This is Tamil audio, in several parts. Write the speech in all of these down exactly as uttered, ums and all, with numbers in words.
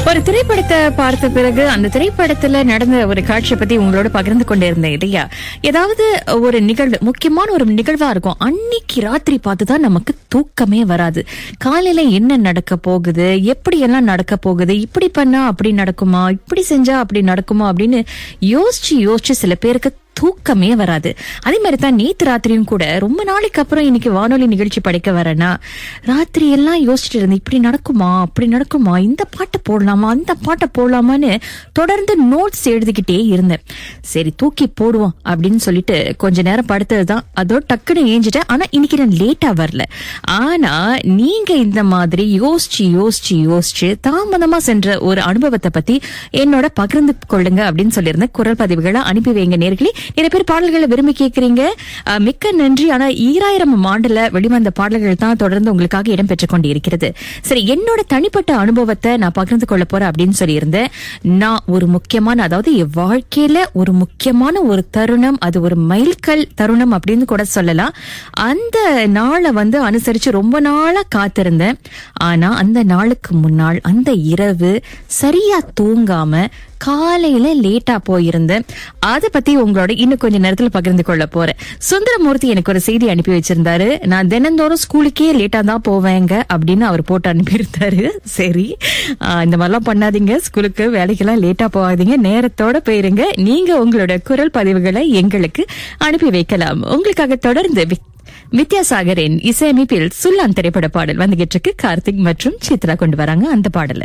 ஒரு திரைப்படத்தை பார்த்த பிறகு அந்த திரைப்படத்துல நடந்த ஒரு காட்சியை பத்தி உங்களோட பகிர்ந்து கொண்டே இருந்தேன் இல்லையா? ஏதாவது ஒரு நிகழ்வு, முக்கியமான ஒரு நிகழ்வா இருக்கும், அன்னைக்கு ராத்திரி பார்த்துதான் நமக்கு தூக்கமே வராது. காலையில என்ன நடக்க போகுது, எப்படி எல்லாம் நடக்க போகுது, இப்படி பண்ணா அப்படி நடக்குமா, இப்படி செஞ்சா அப்படி நடக்குமா அப்படின்னு யோசிச்சு யோசிச்சு சில பேருக்கு தூக்கமே வராது. அதே மாதிரி தான் நேத்து ராத்திரியும் கூட ரொம்ப நாளைக்கு அப்புறம் இன்னைக்கு வானொலி நிகழ்ச்சி படைக்க வரேன்னா ராத்திரி எல்லாம் யோசிச்சுட்டு இருந்தேன், இப்படி நடக்குமா அப்படி நடக்குமா, இந்த பாட்டை போடலாமா அந்த பாட்டை போடலாமான்னு தொடர்ந்து நோட்ஸ் எழுதிக்கிட்டே இருந்தேன். சரி தூக்கி போடுவோம் அப்படின்னு சொல்லிட்டு கொஞ்ச நேரம் படுத்ததுதான், அதோட டக்குன்னு ஏஞ்சிட்டேன். ஆனா இன்னைக்கு நான் லேட்டா வரல. ஆனா நீங்க இந்த மாதிரி யோசிச்சு யோசிச்சு யோசிச்சு தாமதமா சென்ற ஒரு அனுபவத்தை பத்தி என்னோட பகிர்ந்து கொள்ளுங்க அப்படின்னு சொல்லியிருந்தேன். குரல் பதிவுகளை அனுப்பி வைங்க நேர்களே. நிறைய பேர் பாடல்களை விரும்பி கேட்கறீங்க, மிக்க நன்றி. ஆனா ஈராயிரம் ஆண்டுல வெளிவந்த பாடல்கள் தான் தொடர்ந்து உங்களுக்காக இடம் பெற்றுக் கொண்டு இருக்கிறது. சரி, என்னோட தனிப்பட்ட அனுபவத்தை நான் பகிர்ந்து கொள்ள போறேன் அப்படின்னு சொல்லியிருந்தேன். நான் ஒரு முக்கியமான, அதாவது என் வாழ்க்கையில ஒரு முக்கியமான ஒரு தருணம், அது ஒரு மைல்கல் தருணம் அப்படின்னு கூட சொல்லலாம். அந்த நாளை வந்து அனுசரிச்சு ரொம்ப நாளா காத்திருந்தேன். ஆனா அந்த நாளுக்கு முன்னாள் அந்த இரவு சரியா தூங்காம காலையில லேட்டா போயிருந்தேன். அதை பத்தி உங்களோட இன்னும் கொஞ்ச நேரத்துல பகிர்ந்து கொள்ள போறேன். சுந்தரமூர்த்தி எனக்கு ஒரு செய்தி அனுப்பி வச்சிருந்தாரு. நான் தினந்தோறும் ஸ்கூலுக்கே லேட்டா தான் போவேங்க அப்படின்னு அவர் போட்டு அனுப்பியிருந்தாரு. சரி, இந்த மாதிரிலாம் பண்ணாதீங்க, ஸ்கூலுக்கு வேலைக்கெல்லாம் லேட்டா போகாதீங்க, நேரத்தோட போயிருங்க. நீங்க உங்களோட குரல் பதிவுகளை எங்களுக்கு அனுப்பி வைக்கலாம். உங்களுக்காக தொடர்ந்து வித்யாசாகரின் இசையமைப்பில் சுல்லான் திரைப்பட பாடல் வந்துகிட்டு இருக்கு. கார்த்திக் மற்றும் சித்ரா கொண்டு வராங்க அந்த பாடல.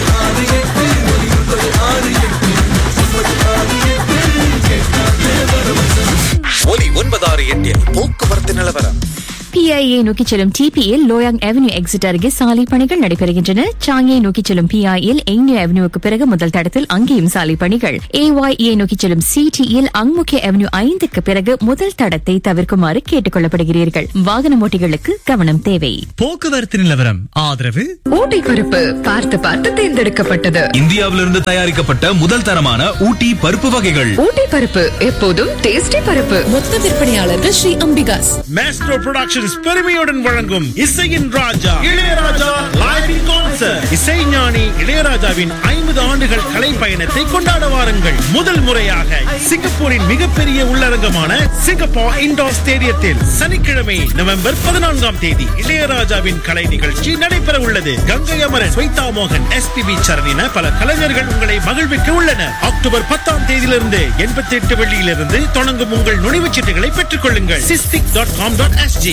ஒலி ஒன்பதாறு எட்டில் போக்குவரத்து நிலவரம். பிஐஏ நோக்கி செல்லும் டிபியில் லோயாங் அவென்யூ எக்ஸிட் அருகே சாலை பணிகள் நடைபெறுகின்றன. சாங்கே நோக்கி செல்லும் பிஐயில் எங்னியூ அவென்யூக்கு பிறகு முதல் தடத்தில் அங்கேயும் சாலை பணிகள். ஏஒய்ஏ நோக்கி செல்லும் சிடியில் அங்முக்கிய அவென்யூ ஐந்துக்கு பிறகு முதல் தடத்தை தவிர்க்குமாறு கேட்டுக் கொள்ளப்படுகிறீர்கள். வாகன ஓட்டிகளுக்கு கவனம் தேவை. போக்குவரத்து நிலவரம் ஆதரவு ஊட்டி பருப்பு பார்த்து பார்த்து தேர்ந்தெடுக்கப்பட்டது. இந்தியாவிலிருந்து தயாரிக்கப்பட்ட முதல் தரமான ஊட்டி பருப்பு வகைகள். ஊட்டி பருப்பு எப்போதும் டேஸ்டி பருப்பு. மொத்த விற்பனையாளர்கள் ஸ்ரீ அம்பிகாஸ். மேஸ்ட்ரோ புரொடக்ஷன்ஸ் பெருமையுடன் வழங்கும் இசையின் ராஜா இளையராஜா லைவ் இன் கான்சர்ட். இசைஞானி இளையராஜாவின் ஐம்பது ஆண்டுகள் கலை பயணத்தை கொண்டாட வாருங்கள். முதல் முறையாக சிங்கப்பூரின் மிகப்பெரிய உள்ளரங்கமான சிங்கப்பூர் இண்டோர் ஸ்டேடியத்தில் சனிக்கிழமை நவம்பர் பதினான்காம் தேதி இளையராஜாவின் கலை நிகழ்ச்சி நடைபெற உள்ளது. கங்கை அமரன், ஸ்வைதா மோகன், எஸ்பிபி சரண் என பல கலைஞர்கள் உங்களை மகிழ்விக்க உள்ளனர். அக்டோபர் பத்தாம் தேதியிலிருந்து எண்பத்தி எட்டு வெள்ளியிலிருந்து தொடங்கும் உங்கள் நுழைவுச் சீட்டுகளை பெற்றுக் கொள்ளுங்கள். Cystic dot com dot SG.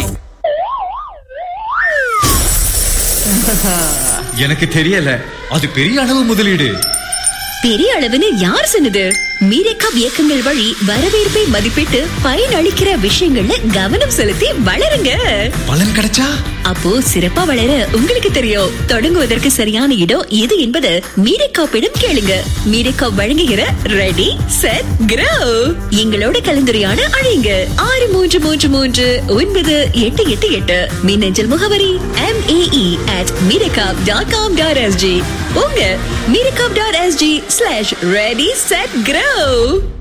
எனக்கு தெரியல, அது பெரிய அளவு முதலீடு. பெரிய அளவுன்னு யார் சொன்னது? மீரேக்கா இயக்கங்கள் வழி வரவேற்பை மதிப்பிட்டு பயனளிக்கிற விஷயங்கள்ல கவனம் செலுத்தி வளருங்க. பலன் கிடைச்சா அப்போ சிறப்பா வளர உங்களுக்கு தெரியும். தொடங்குவதற்கு சரியான இடம் எது என்பது மீரேக்காப்பிடம் கேளுங்க. மீரேக்கா வழங்குகிற ரெடி செட் க்ரோ. எங்களோட கலந்துரையாட அழைங்க ஆறு மூன்று மூன்று மூன்று ஒன்பது எட்டு எட்டு எட்டு. மின்னஞ்சல் முகவரி M A E at மீரேக்காப் dot com dot SG. உங்க மீரேக்காப் dot SG slash ready set grow.